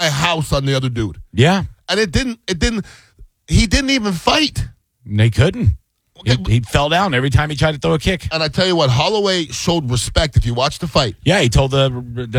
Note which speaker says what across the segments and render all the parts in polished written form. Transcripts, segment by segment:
Speaker 1: my house on the other dude.
Speaker 2: Yeah.
Speaker 1: And he didn't even fight.
Speaker 2: They couldn't.
Speaker 1: Okay.
Speaker 2: He fell down every time he tried to throw a kick.
Speaker 1: And I tell you what, Holloway showed respect if you watch the fight.
Speaker 2: Yeah, he told the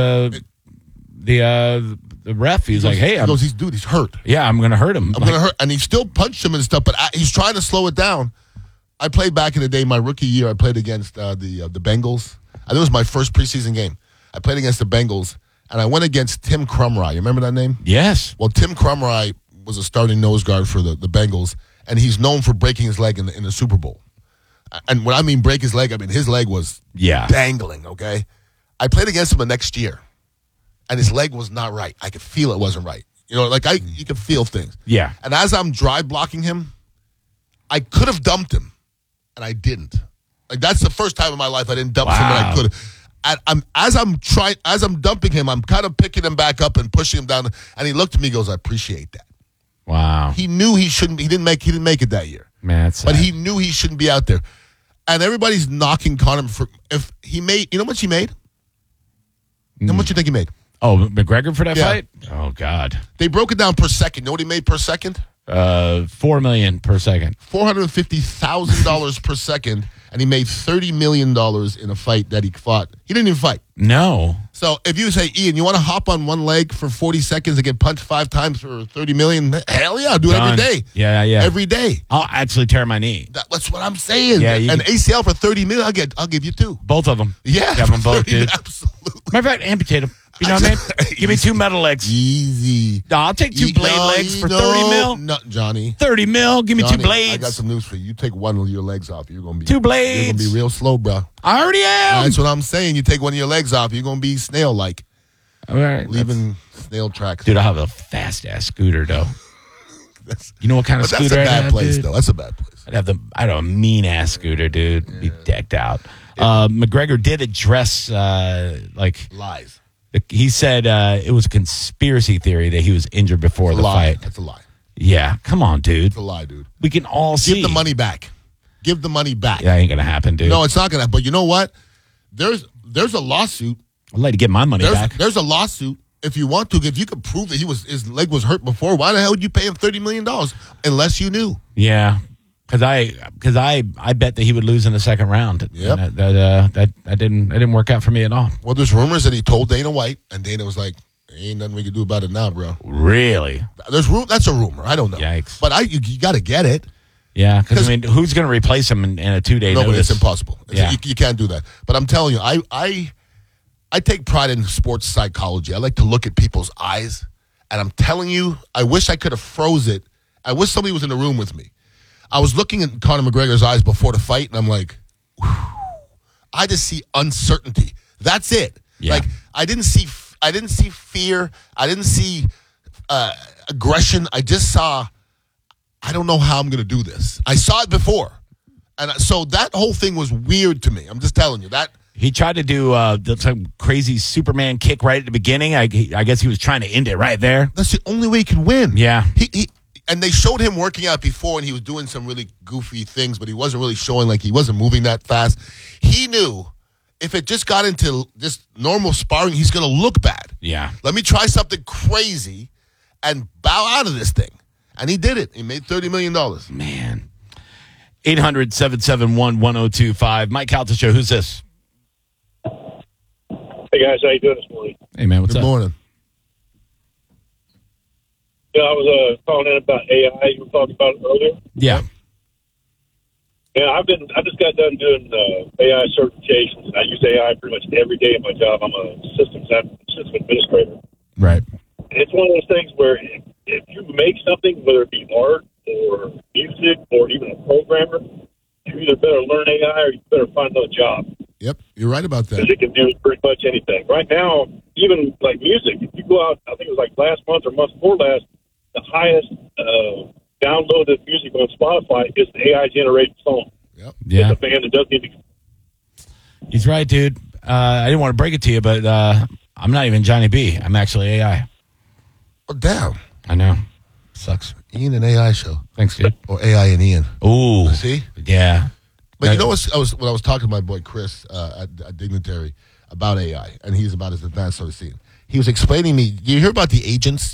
Speaker 2: ref, he's like, hey,
Speaker 1: he's hurt.
Speaker 2: Yeah, I'm going to hurt him.
Speaker 1: I'm going to hurt. And he still punched him and stuff, but he's trying to slow it down. I played back in the day, my rookie year, I played against the Bengals. I think it was my first preseason game. I played against the Bengals, and I went against Tim Crumry. You remember that name?
Speaker 2: Yes.
Speaker 1: Well, Tim Crumry was a starting nose guard for the Bengals, and he's known for breaking his leg in the Super Bowl. And when I mean break his leg, I mean his leg was dangling, okay? I played against him the next year, and his leg was not right. I could feel it wasn't right. You know, you could feel things.
Speaker 2: Yeah.
Speaker 1: And as I'm drive blocking him, I could have dumped him, and I didn't. Like, that's the first time in my life I didn't dump him, and I could have. As I'm dumping him, I'm kind of picking him back up and pushing him down, and he looked at me and goes, I appreciate that.
Speaker 2: Wow.
Speaker 1: He knew he shouldn't. He didn't make it that year.
Speaker 2: Man,
Speaker 1: but he knew he shouldn't be out there. And everybody's knocking Conor for if he made. You know how much he made? How much do you think he made?
Speaker 2: Oh, McGregor for that fight? Oh God.
Speaker 1: They broke it down per second. You know what he made per second?
Speaker 2: $4 million per second.
Speaker 1: $450,000 per second, and he made $30 million in a fight that he fought. He didn't even fight.
Speaker 2: No.
Speaker 1: So if you say, Ian, you want to hop on one leg for 40 seconds and get punched 5 times for $30 million? Hell yeah, I'll do it every day.
Speaker 2: Yeah.
Speaker 1: Every day.
Speaker 2: I'll actually tear my knee.
Speaker 1: That's what I'm saying.
Speaker 2: Yeah,
Speaker 1: an ACL for $30 million, I'll give you 2.
Speaker 2: Both of them.
Speaker 1: Yeah.
Speaker 2: Have them both, dude.
Speaker 1: Absolutely.
Speaker 2: Matter of fact, amputate them. You know what I mean? Give me 2 metal legs.
Speaker 1: Easy.
Speaker 2: No, I'll take 2 blade legs for $30 mil.
Speaker 1: No, Johnny.
Speaker 2: 30 mil. Give me
Speaker 1: Johnny,
Speaker 2: 2 blades.
Speaker 1: I got some news for you. You take one of your legs off, you're gonna be
Speaker 2: 2 blades.
Speaker 1: You're gonna be real slow, bro.
Speaker 2: I already am.
Speaker 1: That's what I'm saying. You take one of your legs off, you're gonna be snail-like.
Speaker 2: All right,
Speaker 1: leaving snail tracks.
Speaker 2: Dude, I have a fast ass scooter though. You know what kind of scooter?
Speaker 1: That's a bad place,
Speaker 2: dude?
Speaker 1: Though. That's a bad place.
Speaker 2: I'd have a mean ass scooter, dude. Yeah. Be decked out. McGregor did address
Speaker 1: lies.
Speaker 2: He said it was a conspiracy theory that he was injured before the fight.
Speaker 1: That's a lie.
Speaker 2: Yeah, come on, dude.
Speaker 1: It's a lie, dude.
Speaker 2: We can all see.
Speaker 1: Give the money back. Give the money back.
Speaker 2: That ain't gonna happen, dude.
Speaker 1: No, it's not gonna. But you know what? There's a lawsuit.
Speaker 2: I'd like to get my money back.
Speaker 1: There's a lawsuit. If you want to, if you could prove that his leg was hurt before, why the hell would you pay him $30 million unless you knew?
Speaker 2: Yeah, because I bet that he would lose in the second round.
Speaker 1: Yeah,
Speaker 2: that didn't work out for me at all.
Speaker 1: Well, there's rumors that he told Dana White, and Dana was like, "Ain't nothing we can do about it now, bro."
Speaker 2: Really?
Speaker 1: That's a rumor. I don't know.
Speaker 2: Yikes!
Speaker 1: But you got to get it.
Speaker 2: Yeah, because I mean, who's going to replace him in a 2-day notice?
Speaker 1: Nobody. It's impossible.
Speaker 2: Yeah.
Speaker 1: You can't do that. But I'm telling you, I take pride in sports psychology. I like to look at people's eyes, and I'm telling you, I wish I could have froze it. I wish somebody was in the room with me. I was looking at Conor McGregor's eyes before the fight, and I'm like, whew, I just see uncertainty. That's it.
Speaker 2: Yeah.
Speaker 1: Like I didn't see fear. I didn't see aggression. I just saw, I don't know how I'm going to do this. I saw it before, and so that whole thing was weird to me. I'm just telling you that.
Speaker 2: He tried to do some crazy Superman kick right at the beginning. I guess he was trying to end it right there.
Speaker 1: That's the only way he could win.
Speaker 2: Yeah.
Speaker 1: And they showed him working out before, and he was doing some really goofy things, but he wasn't really showing, like he wasn't moving that fast. He knew if it just got into just normal sparring, he's going to look bad.
Speaker 2: Yeah.
Speaker 1: Let me try something crazy and bow out of this thing. And he did it. He made $30 million.
Speaker 2: Man. 800-771-1025. Mike Calta Show. Who's this?
Speaker 3: Hey, guys. How you doing this morning?
Speaker 2: Hey, man. What's up?
Speaker 1: Good morning.
Speaker 3: Yeah, I was calling in about AI. You were talking about it earlier.
Speaker 2: Yeah.
Speaker 3: Yeah, I just got done doing AI certifications, and I use AI pretty much every day in my job. I'm a system administrator.
Speaker 2: Right.
Speaker 3: And it's one of those things where if you make something, whether it be art or music or even a programmer, you either better learn AI or you better find another job.
Speaker 1: Yep, you're right about that.
Speaker 3: Because it can do pretty much anything. Right now, even like music, if you go out, I think it was like last month or month before last, the highest downloaded music on Spotify is the AI-generated song.
Speaker 1: Yep.
Speaker 2: Yeah.
Speaker 3: It's a band that doesn't even...
Speaker 2: He's right, dude. I didn't want to break it to you, but I'm not even Johnny B. I'm actually AI.
Speaker 1: Oh, damn.
Speaker 2: I know. Sucks.
Speaker 1: Ian and AI show.
Speaker 2: Thanks, dude.
Speaker 1: Or AI and Ian.
Speaker 2: Ooh.
Speaker 1: See?
Speaker 2: Yeah.
Speaker 1: But you know what? I was talking to my boy Chris at Dignitary about AI, and he's about as advanced as I've seen. He was explaining to me, you hear about the agents?